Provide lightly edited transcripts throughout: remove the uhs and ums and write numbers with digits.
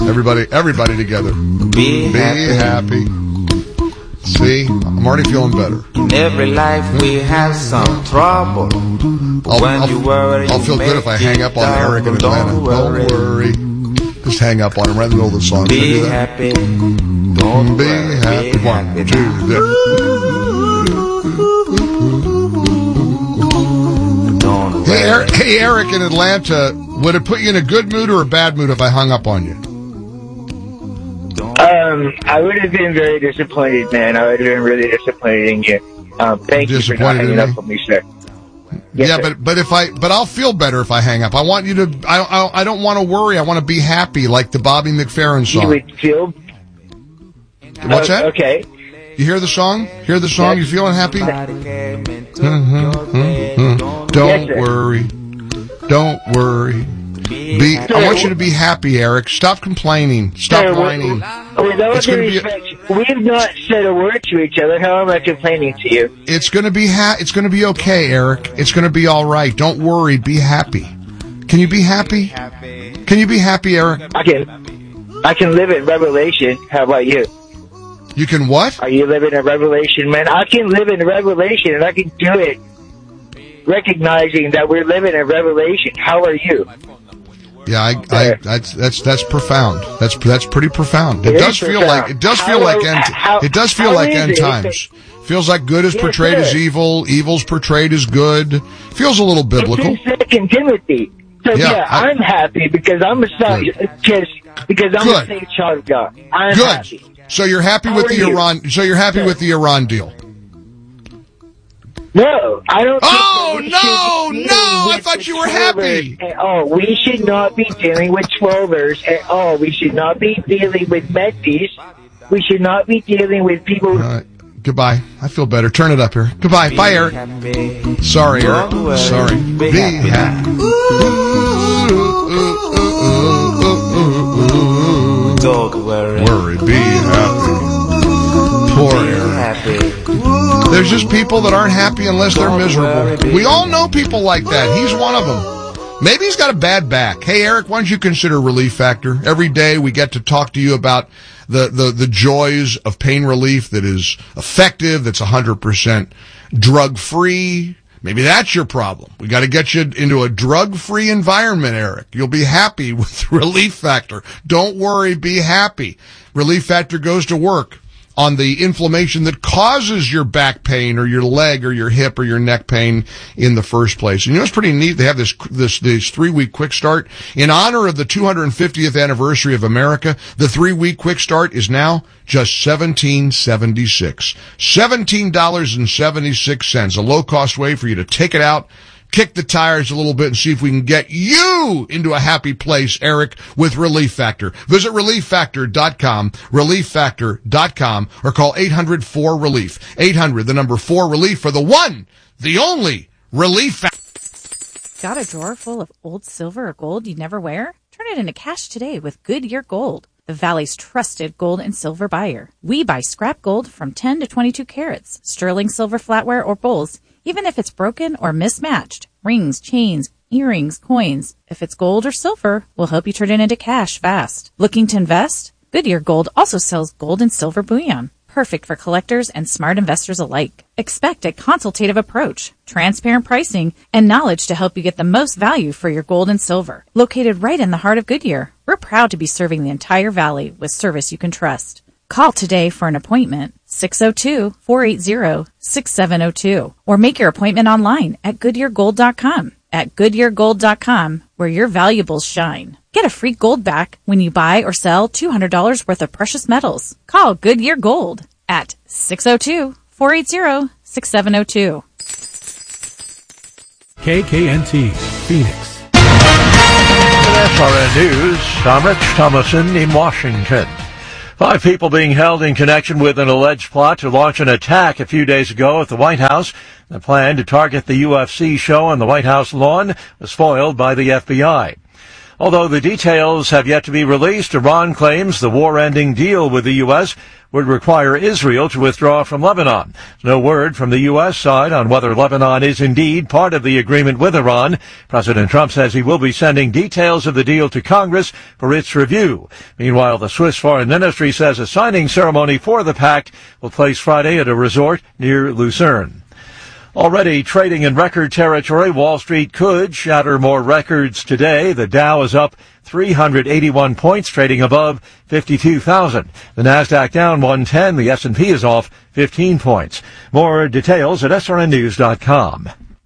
Everybody together. Be happy. See, I'm already feeling better. In every life we have some trouble. I'll feel good if I hang up on Eric in Atlanta. Don't worry. Just hang up on him right in the middle of the song. Be happy. Don't be happy. 1, 2, 3. Hey, Eric in Atlanta, would it put you in a good mood or a bad mood if I hung up on you? I would have been very disappointed, man. I would have been really disappointed in you. Thank you for not hanging up on me, sir. Yes, yeah, sir. but I'll feel better if I hang up. I want you to. I don't want to worry. I want to be happy, like the Bobby McFerrin song. You would feel. What's that? Okay. You hear the song? Hear the song? You feeling happy? Don't worry. Don't worry. I want you to be happy, Eric. Stop complaining. Stop whining. With all due respect, we have not said a word to each other. How am I complaining to you? It's going to be okay, Eric. It's going to be all right. Don't worry. Be happy. Can you be happy? Can you be happy, Eric? I can live in Revelation. How about you? You can what? Are you living in Revelation, man? I can live in Revelation, and I can do it recognizing that we're living in Revelation. How are you? Yeah, that's profound. That's pretty profound. It does feel like end times. Feels like good is portrayed as evil, evil's portrayed as good. Feels a little biblical. It's in 2 Timothy. So I'm happy because I'm a son, because I'm a saved child of God. I'm happy. So you're happy with the Iran. So you're happy with the Iran deal. No, I don't. No! I thought you were happy. We should not be dealing with 12ers at all. We should not be dealing with Messis. We should not be dealing with people. Goodbye. I feel better. Turn it up here. Goodbye. Bye, Eric. Sorry, Eric. Sorry. Be happy. Don't worry. Be happy. Poor Eric. There's just people that aren't happy unless they're miserable. We all know people like that. He's one of them. Maybe he's got a bad back. Hey, Eric, why don't you consider Relief Factor? Every day we get to talk to you about the joys of pain relief that is effective, that's 100% drug-free. Maybe that's your problem. We got to get you into a drug-free environment, Eric. You'll be happy with Relief Factor. Don't worry, be happy. Relief Factor goes to work on the inflammation that causes your back pain or your leg or your hip or your neck pain in the first place. And you know, it's pretty neat. They have this 3-week quick start in honor of the 250th anniversary of America. The 3-week quick start is now just $17.76. $17.76. A low-cost way for you to take it out, kick the tires a little bit, and see if we can get you into a happy place, Eric, with Relief Factor. Visit ReliefFactor.com, ReliefFactor.com, or call 800-4-RELIEF. 800, the number 4-RELIEF for the one, the only Relief Factor. Got a drawer full of old silver or gold you never wear? Turn it into cash today with Goodyear Gold, the Valley's trusted gold and silver buyer. We buy scrap gold from 10 to 22 carats, sterling silver flatware or bowls, even if it's broken or mismatched. Rings, chains, earrings, coins. If it's gold or silver, we'll help you turn it into cash fast. Looking to invest? Goodyear Gold also sells gold and silver bullion. Perfect for collectors and smart investors alike. Expect a consultative approach, transparent pricing, and knowledge to help you get the most value for your gold and silver. Located right in the heart of Goodyear, we're proud to be serving the entire valley with service you can trust. Call today for an appointment, 602-480-6702, or make your appointment online at GoodyearGold.com. At GoodyearGold.com, where your valuables shine. Get a free gold back when you buy or sell $200 worth of precious metals. Call Goodyear Gold at 602-480-6702. KKNT, Phoenix. SRN News, I'm Rich Thomason in Washington. 5 people being held in connection with an alleged plot to launch an attack a few days ago at the White House. The plan to target the UFC show on the White House lawn was foiled by the FBI. Although the details have yet to be released, Iran claims the war-ending deal with the U.S. would require Israel to withdraw from Lebanon. No word from the U.S. side on whether Lebanon is indeed part of the agreement with Iran. President Trump says he will be sending details of the deal to Congress for its review. Meanwhile, the Swiss Foreign Ministry says a signing ceremony for the pact will take place Friday at a resort near Lucerne. Already trading in record territory, Wall Street could shatter more records today. The Dow is up 381 points, trading above 52,000. The Nasdaq down 110. The S&P is off 15 points. More details at srnnews.com.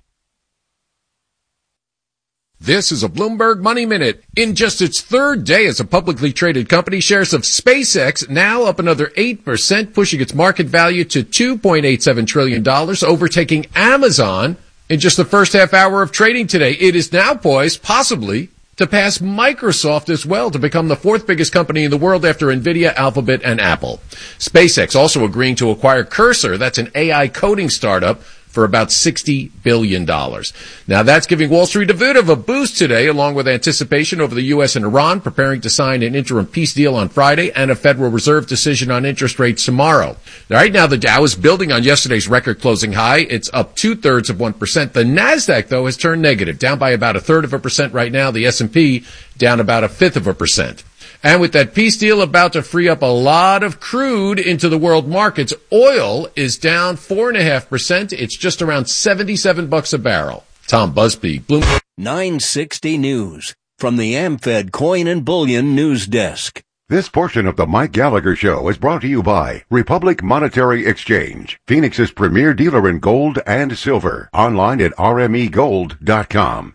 This is a Bloomberg Money Minute. In just its third day as a publicly traded company, shares of SpaceX now up another 8%, pushing its market value to $2.87 trillion, overtaking Amazon in just the first half hour of trading today. It is now poised, possibly, to pass Microsoft as well, to become the fourth biggest company in the world after NVIDIA, Alphabet, and Apple. SpaceX also agreeing to acquire Cursor, that's an AI coding startup, for about $60 billion. Now that's giving Wall Street a bit of a boost today, along with anticipation over the U.S. and Iran preparing to sign an interim peace deal on Friday and a Federal Reserve decision on interest rates tomorrow. Right now the Dow is building on yesterday's record closing high. It's up 0.2%. The Nasdaq, though, has turned negative, down by about 0.33% right now. The S&P down about 0.5%. And with that peace deal about to free up a lot of crude into the world markets, oil is down 4.5%. It's just around $77 a barrel. Tom Busby, Bloomberg. 960 News from the AmFed Coin and Bullion News Desk. This portion of the Mike Gallagher Show is brought to you by Republic Monetary Exchange, Phoenix's premier dealer in gold and silver. Online at rmegold.com.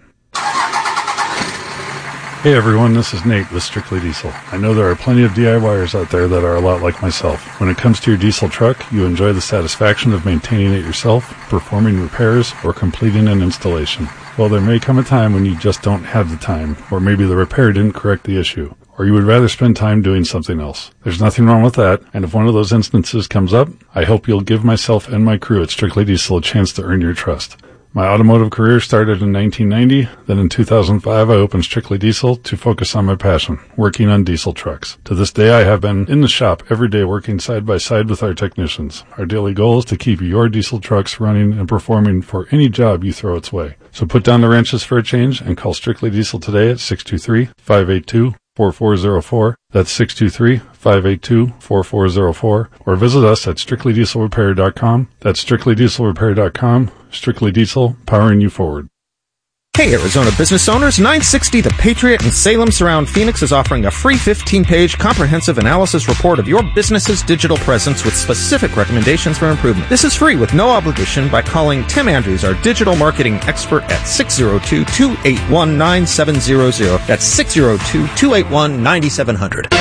Hey everyone, this is Nate with Strictly Diesel. I know there are plenty of DIYers out there that are a lot like myself. When it comes to your diesel truck, you enjoy the satisfaction of maintaining it yourself, performing repairs, or completing an installation. Well, there may come a time when you just don't have the time, or maybe the repair didn't correct the issue, or you would rather spend time doing something else. There's nothing wrong with that, and if one of those instances comes up, I hope you'll give myself and my crew at Strictly Diesel a chance to earn your trust. My automotive career started in 1990. Then in 2005, I opened Strictly Diesel to focus on my passion, working on diesel trucks. To this day, I have been in the shop every day working side by side with our technicians. Our daily goal is to keep your diesel trucks running and performing for any job you throw its way. So put down the wrenches for a change and call Strictly Diesel today at 623-582-4404. That's 623-582-4404. Or visit us at strictlydieselrepair.com. That's strictlydieselrepair.com. Strictly Diesel, powering you forward. Hey Arizona business owners, 960 The Patriot in Salem Surround Phoenix is offering a free 15-page comprehensive analysis report of your business's digital presence with specific recommendations for improvement. This is free with no obligation by calling Tim Andrews, our digital marketing expert, at 602-281-9700. That's 602-281-9700.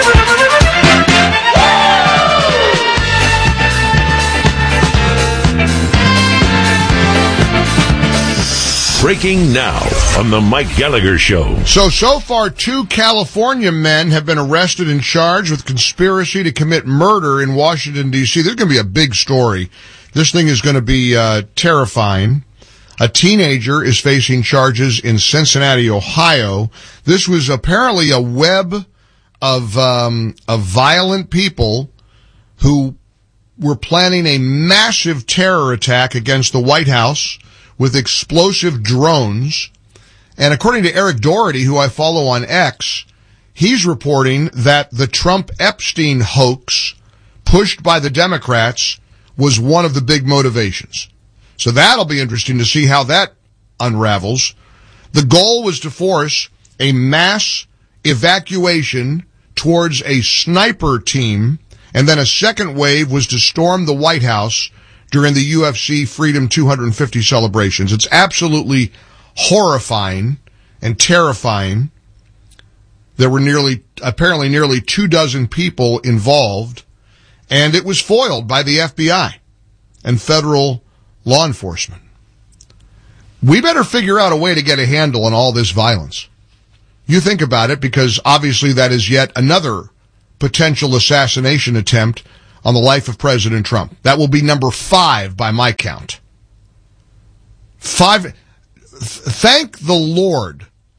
Breaking now on the Mike Gallagher Show. So far, 2 California men have been arrested and charged with conspiracy to commit murder in Washington, D.C. There's going to be a big story. This thing is going to be terrifying. A teenager is facing charges in Cincinnati, Ohio. This was apparently a web of violent people who were planning a massive terror attack against the White House with explosive drones. And according to Eric Doherty, who I follow on X, he's reporting that the Trump-Epstein hoax pushed by the Democrats was one of the big motivations. So that'll be interesting to see how that unravels. The goal was to force a mass evacuation towards a sniper team, and then a second wave was to storm the White House during the UFC Freedom 250 celebrations. It's absolutely horrifying and terrifying. There were apparently nearly 24 people involved, and it was foiled by the FBI and federal law enforcement. We better figure out a way to get a handle on all this violence. You think about it, because obviously that is yet another potential assassination attempt on the life of President Trump. That will be number 5 by my count. 5. Thank the Lord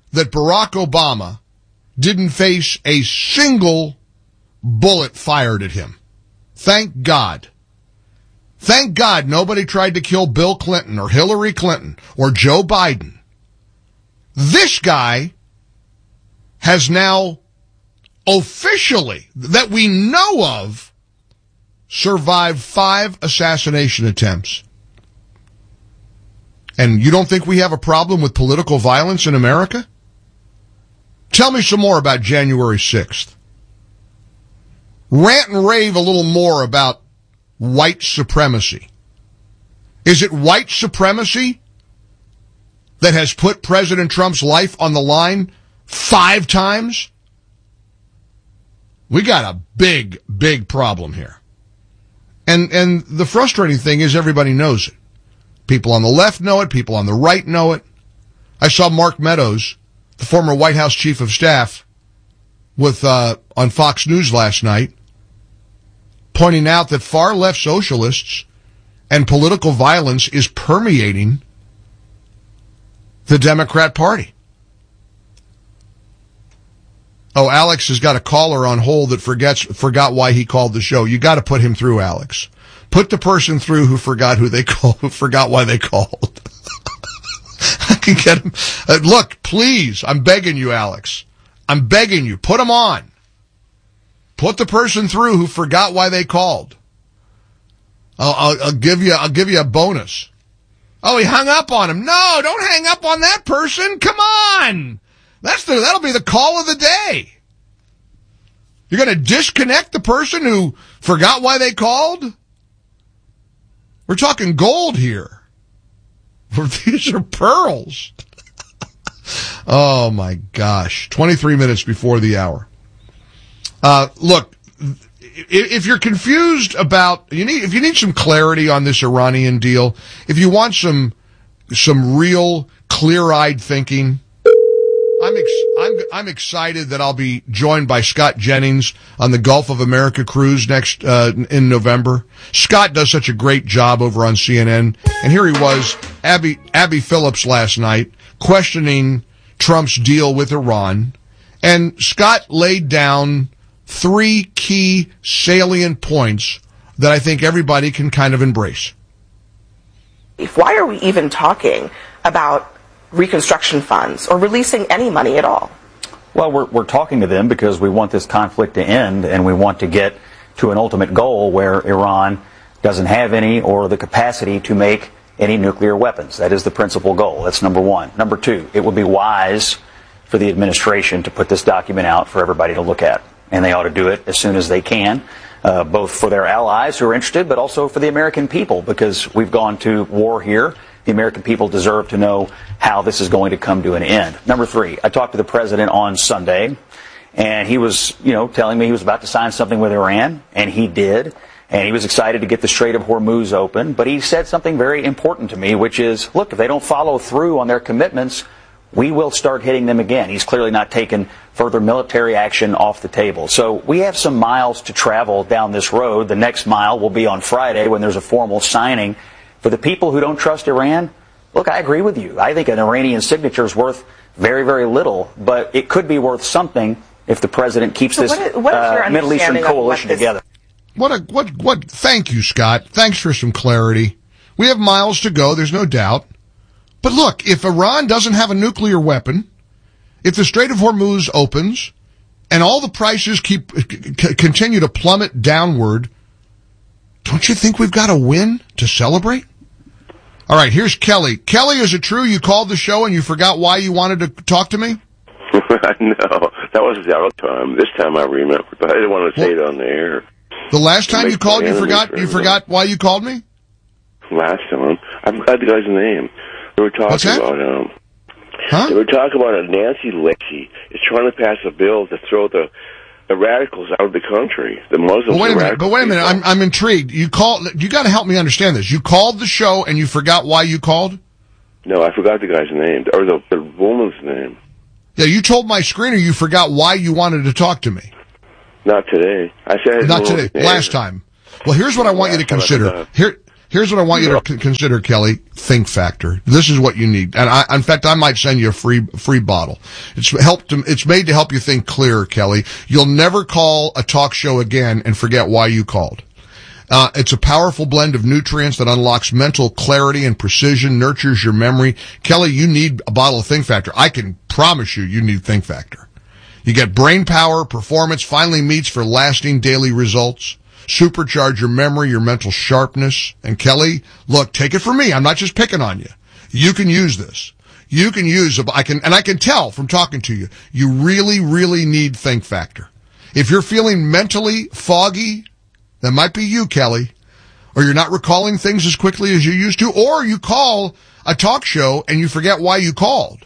that Barack Obama didn't face a single bullet fired at him. Thank God. Thank God nobody tried to kill Bill Clinton or Hillary Clinton or Joe Biden. This guy has now officially, that we know of, survived 5 assassination attempts. And you don't think we have a problem with political violence in America? Tell me some more about January 6th. Rant and rave a little more about white supremacy. Is it white supremacy that has put President Trump's life on the line 5 times? We got a big, big problem here. And the frustrating thing is everybody knows it. People on the left know it. People on the right know it. I saw Mark Meadows, the former White House chief of staff, with on Fox News last night, pointing out that far left socialists and political violence is permeating the Democrat Party. Oh, Alex has got a caller on hold that forgot why he called the show. You got to put him through, Alex. Put the person through who forgot why they called. I can get him. Look, please, I'm begging you, Alex. I'm begging you. Put him on. Put the person through who forgot why they called. I'll give you a bonus. Oh, he hung up on him. No, don't hang up on that person. Come on. That'll be the call of the day. You're going to disconnect the person who forgot why they called? We're talking gold here. These are pearls. Oh my gosh. 23 minutes before the hour. Look, if you're confused about, if you need some clarity on this Iranian deal, if you want some real clear-eyed thinking, I'm excited that I'll be joined by Scott Jennings on the Gulf of America cruise next in November. Scott does such a great job over on CNN, and here he was, Abby Phillips last night, questioning Trump's deal with Iran, and Scott laid down 3 key salient points that I think everybody can kind of embrace. Why are we even talking about reconstruction funds or releasing any money at all? Well, we're talking to them because we want this conflict to end, and we want to get to an ultimate goal where Iran doesn't have any or the capacity to make any nuclear weapons. That is the principal goal. That's number one. Number two, it would be wise for the administration to put this document out for everybody to look at, and they ought to do it as soon as they can, both for their allies who are interested, but also for the American people, because we've gone to war here. The American people deserve to know how this is going to come to an end. Number three, I talked to the president on Sunday, and he was, telling me he was about to sign something with Iran, and he did. And he was excited to get the Strait of Hormuz open. But he said something very important to me, which is, look, if they don't follow through on their commitments, we will start hitting them again. He's clearly not taken further military action off the table. So we have some miles to travel down this road. The next mile will be on Friday when there's a formal signing. For the people who don't trust Iran, look, I agree with you. I think an Iranian signature is worth very, very little, but it could be worth something if the president keeps this Middle Eastern coalition together. Thank you, Scott. Thanks for some clarity. We have miles to go, there's no doubt. But look, if Iran doesn't have a nuclear weapon, if the Strait of Hormuz opens, and all the prices continue to plummet downward, don't you think we've got a win to celebrate? All right, here's Kelly. Kelly, is it true you called the show and you forgot why you wanted to talk to me? No, that was the other time. This time I remember, but I didn't want to say it on the air. The last time you called, you forgot why you called me? Last time? I forgot the guy's name. They were talking about, They were talking about Nancy Pelosi is trying to pass a bill to throw the radicals out of the country. The Muslims. But wait a minute. I'm intrigued. You got to help me understand this. You called the show and you forgot why you called? No, I forgot the guy's name or the woman's name. Yeah, you told my screener you forgot why you wanted to talk to me. Not today. I said not today. Last time. Well, here's what I want you to consider. Here's what I want you to consider, Kelly. Think Factor. This is what you need. And in fact, I might send you a free bottle. It's made to help you think clearer, Kelly. You'll never call a talk show again and forget why you called. It's a powerful blend of nutrients that unlocks mental clarity and precision, nurtures your memory. Kelly, you need a bottle of Think Factor. I can promise you need Think Factor. You get brain power, performance, finally meets for lasting daily results. Supercharge your memory, your mental sharpness. And Kelly, look, take it from me. I'm not just picking on you. You can use this. You can use, I can tell from talking to you, you really, really need Think Factor. If you're feeling mentally foggy, that might be you, Kelly. Or you're not recalling things as quickly as you used to, or you call a talk show and you forget why you called.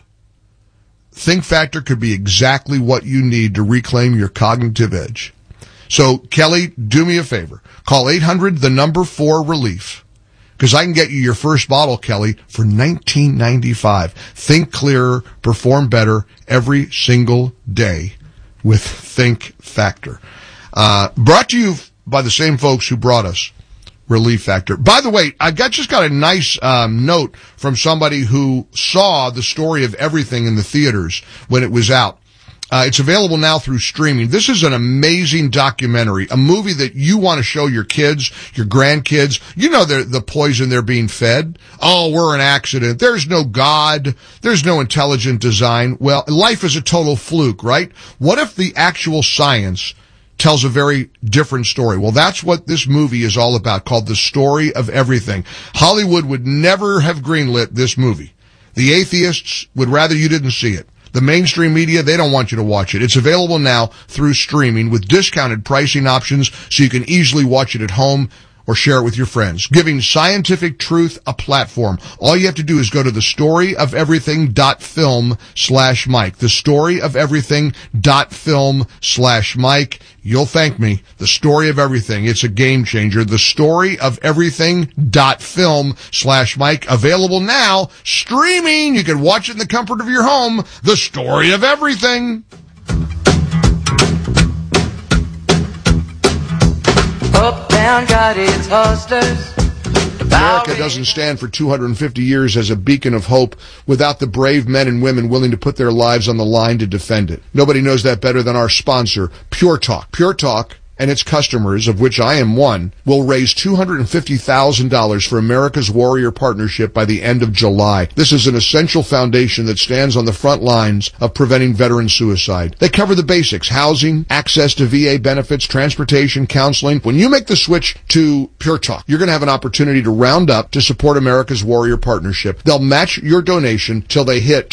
Think Factor could be exactly what you need to reclaim your cognitive edge. So, Kelly, do me a favor. Call 800-4-RELIEF. Because I can get you your first bottle, Kelly, for $19.95. Think clearer, perform better every single day with Think Factor. Brought to you by the same folks who brought us Relief Factor. By the way, I just got a nice note from somebody who saw The Story of Everything in the theaters when it was out. It's available now through streaming. This is an amazing documentary, a movie that you want to show your kids, your grandkids. You know the poison they're being fed. Oh, we're an accident. There's no God. There's no intelligent design. Well, life is a total fluke, right? What if the actual science tells a very different story? Well, that's what this movie is all about, called The Story of Everything. Hollywood would never have greenlit this movie. The atheists would rather you didn't see it. The mainstream media, they don't want you to watch it. It's available now through streaming with discounted pricing options so you can easily watch it at home or share it with your friends, giving scientific truth a platform. All you have to do is go to thestoryofeverything.film/Mike. Thestoryofeverything.film/Mike. You'll thank me. The Story of Everything. It's a game changer. Thestoryofeverything.film/Mike. Available now. Streaming. You can watch it in the comfort of your home. The Story of Everything. Uptown got its hustlers. America doesn't stand for 250 years as a beacon of hope without the brave men and women willing to put their lives on the line to defend it. Nobody knows that better than our sponsor, Pure Talk. Pure Talk and its customers, of which I am one, will raise $250,000 for America's Warrior Partnership by the end of July. This is an essential foundation that stands on the front lines of preventing veteran suicide. They cover the basics: housing, access to VA benefits, transportation, counseling. When you make the switch to Pure Talk, you're going to have an opportunity to round up to support America's Warrior Partnership. They'll match your donation till they hit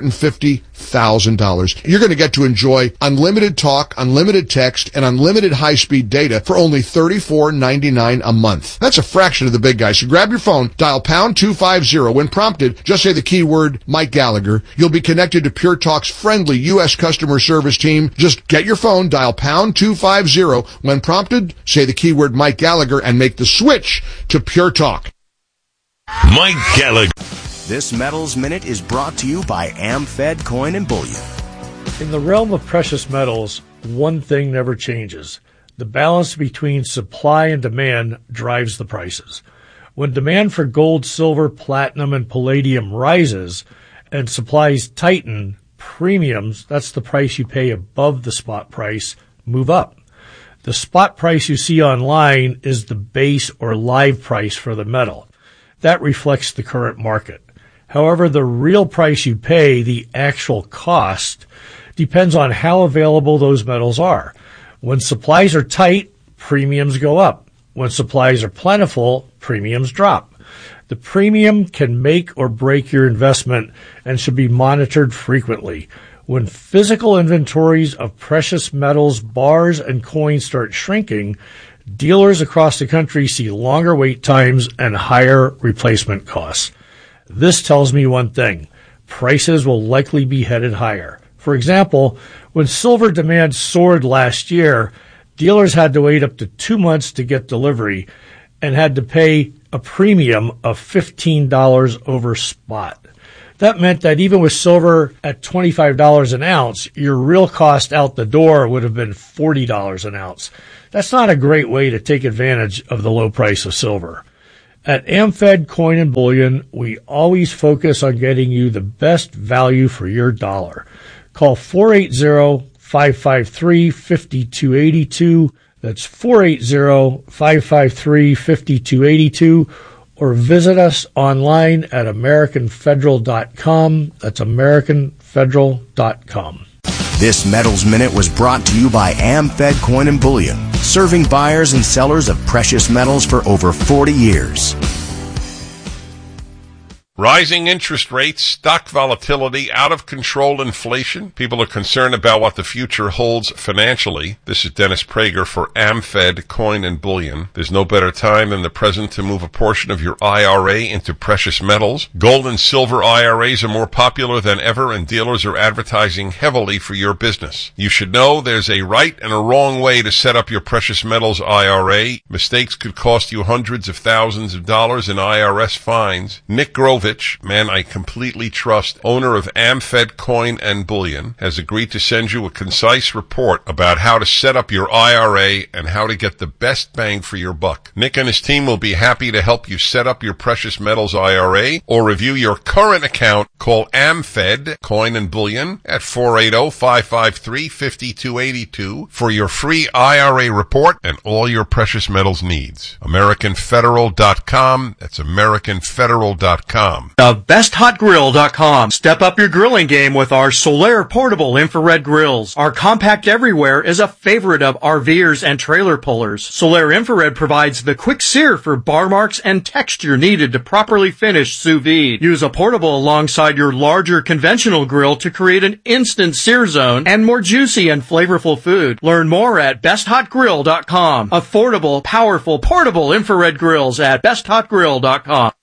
$250,000. You're going to get to enjoy unlimited talk, unlimited text, and unlimited high-speed data for only $34.99 a month. That's a fraction of the big guys. So grab your phone, dial pound 250. When prompted, just say the keyword Mike Gallagher. You'll be connected to Pure Talk's friendly U.S. customer service team. Just get your phone, dial pound 250. When prompted, say the keyword Mike Gallagher and make the switch to Pure Talk. Mike Gallagher. This Metals Minute is brought to you by AmFed Coin and Bullion. In the realm of precious metals, one thing never changes. The balance between supply and demand drives the prices. When demand for gold, silver, platinum, and palladium rises and supplies tighten, premiums, that's the price you pay above the spot price, move up. The spot price you see online is the base or live price for the metal. That reflects the current market. However, the real price you pay, the actual cost, depends on how available those metals are. When supplies are tight, premiums go up. When supplies are plentiful, premiums drop. The premium can make or break your investment and should be monitored frequently. When physical inventories of precious metals, bars, and coins start shrinking, dealers across the country see longer wait times and higher replacement costs. This tells me one thing: prices will likely be headed higher. For example, when silver demand soared last year, dealers had to wait up to 2 months to get delivery and had to pay a premium of $15 over spot. That meant that even with silver at $25 an ounce, your real cost out the door would have been $40 an ounce. That's not a great way to take advantage of the low price of silver. At AmFed Coin and Bullion, we always focus on getting you the best value for your dollar. Call 480-553-5282. That's 480-553-5282. Or visit us online at AmericanFederal.com. That's AmericanFederal.com. This Metals Minute was brought to you by AmFed Coin and Bullion, serving buyers and sellers of precious metals for over 40 years. Rising interest rates, stock volatility, out-of-control inflation. People are concerned about what the future holds financially. This is Dennis Prager for AmFed Coin and Bullion. There's no better time than the present to move a portion of your IRA into precious metals. Gold and silver IRAs are more popular than ever, and dealers are advertising heavily for your business. You should know there's a right and a wrong way to set up your precious metals IRA. Mistakes could cost you hundreds of thousands of dollars in IRS fines. Nick Grovich, man I completely trust, owner of AmFed Coin and Bullion, has agreed to send you a concise report about how to set up your IRA and how to get the best bang for your buck. Nick and his team will be happy to help you set up your precious metals IRA or review your current account. Call AmFed Coin and Bullion at 480-553-5282 for your free IRA report and all your precious metals needs. AmericanFederal.com. That's AmericanFederal.com. BestHotGrill.com. Step up your grilling game with our Solaire portable infrared grills. Our compact everywhere is a favorite of RVers and trailer pullers. Solaire infrared provides the quick sear for bar marks and texture needed to properly finish sous vide. Use a portable alongside your larger conventional grill to create an instant sear zone and more juicy and flavorful food. Learn more at BestHotGrill.com. Affordable, powerful, portable infrared grills at BestHotGrill.com.